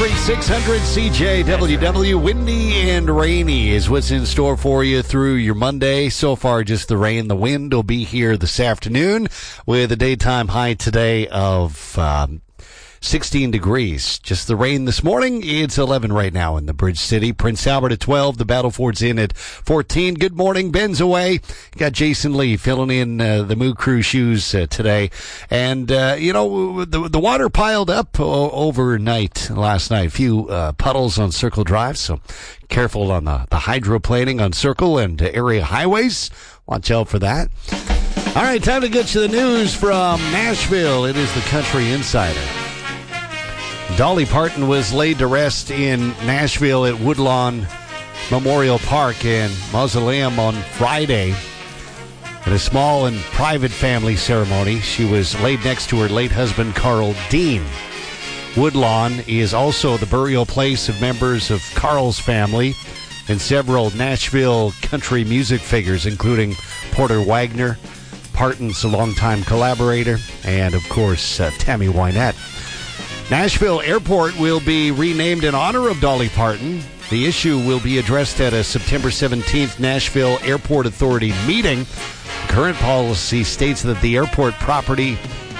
Country 600 CJWW. Windy and rainy is what's in store for you through your Monday. So far, just the rain. The wind will be here this afternoon with a daytime high today of 16 degrees. Just the rain this morning. It's 11 right now in the Bridge City. Prince Albert at 12. The Battleford's in at 14. Good morning. Ben's away. Got Jason Lee filling in the Moo Crew shoes today. And, the water piled up overnight last night. A few puddles on Circle Drive, so careful on the hydroplaning on Circle and area highways. Watch out for that. All right, time to get you the news from Nashville. It is the Country Insider. Dolly Parton was laid to rest in Nashville at Woodlawn Memorial Park and Mausoleum on Friday. In a small and private family ceremony, she was laid next to her late husband, Carl Dean. Woodlawn is also the burial place of members of Carl's family and several Nashville country music figures, including Porter Wagner, Parton's longtime collaborator, and, of course, Tammy Wynette. Nashville Airport will be renamed in honor of Dolly Parton. The issue will be addressed at a September 17th Nashville Airport Authority meeting. Current policy states that the airport property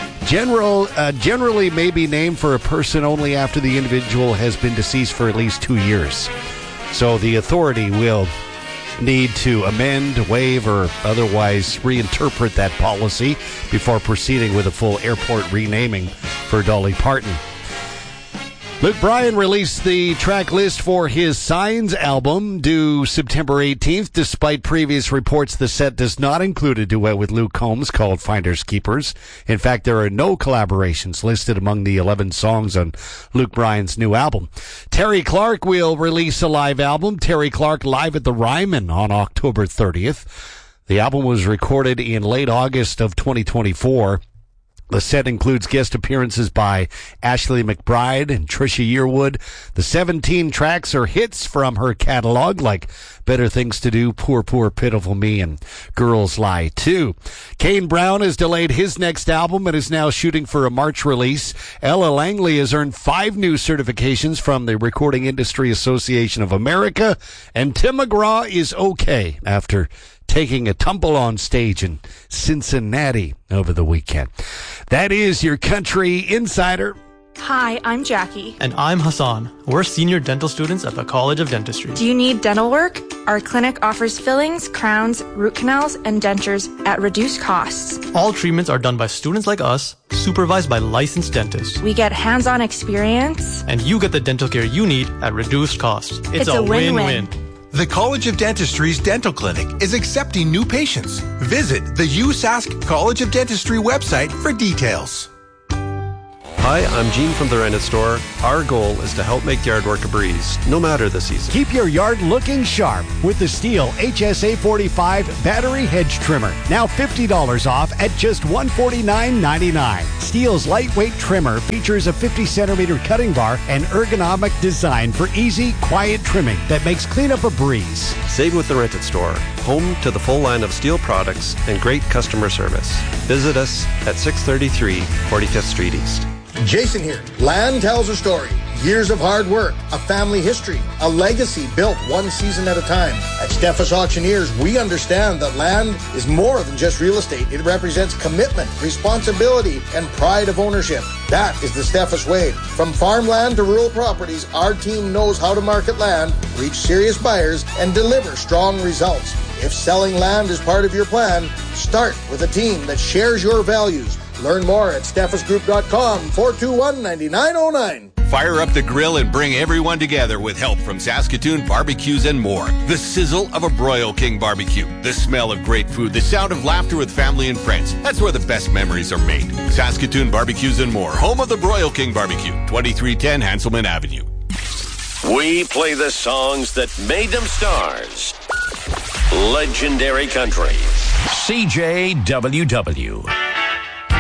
generally may be named for a person only after the individual has been deceased for at least 2 years. So the authority will need to amend, waive, or otherwise reinterpret that policy before proceeding with a full airport renaming for Dolly Parton. Luke Bryan released the track list for his Signs album due September 18th. Despite previous reports, the set does not include a duet with Luke Combs called Finders Keepers. In fact, there are no collaborations listed among the 11 songs on Luke Bryan's new album. Terry Clark will release a live album, Terry Clark Live at the Ryman, on October 30th. The album was recorded in late August of 2024. The set includes guest appearances by Ashley McBryde and Trisha Yearwood. The 17 tracks are hits from her catalog, like Better Things to Do, Poor, Poor, Pitiful Me, and Girls Lie Too. Kane Brown has delayed his next album and is now shooting for a March release. Ella Langley has earned 5 new certifications from the Recording Industry Association of America, and Tim McGraw is okay after taking a tumble on stage in Cincinnati over the weekend. That is your Country Insider. Hi, I'm Jackie. And I'm Hassan. We're senior dental students at the College of Dentistry. Do you need dental work? Our clinic offers fillings, crowns, root canals, and dentures at reduced costs. All treatments are done by students like us, supervised by licensed dentists. We get hands-on experience. And you get the dental care you need at reduced costs. It's a win-win. The College of Dentistry's dental clinic is accepting new patients. Visit the USask College of Dentistry website for details. Hi, I'm Gene from the Rennet Store. Our goal is to help make yard work a breeze, no matter the season. Keep your yard looking sharp with the Stihl HSA 45 Battery Hedge Trimmer. Now $50 off at just $149.99. Stihl's lightweight trimmer features a 50-centimeter cutting bar and ergonomic design for easy, quiet trimming that makes cleanup a breeze. Save with the Rented Store, home to the full line of Stihl products and great customer service. Visit us at 633 45th Street East. Jason here. Land tells a story. Years of hard work, a family history, a legacy built one season at a time. At Steffes Auctioneers, we understand that land is more than just real estate. It represents commitment, responsibility, and pride of ownership. That is the Steffes way. From farmland to rural properties, our team knows how to market land, reach serious buyers, and deliver strong results. If selling land is part of your plan, start with a team that shares your values. Learn more at steffesgroup.com, 421-9909. Fire up the grill and bring everyone together with help from Saskatoon Barbecues and More. The sizzle of a Broil King barbecue. The smell of great food. The sound of laughter with family and friends. That's where the best memories are made. Saskatoon Barbecues and More. Home of the Broil King Barbecue. 2310 Hanselman Avenue. We play the songs that made them stars. Legendary Country. CJWW.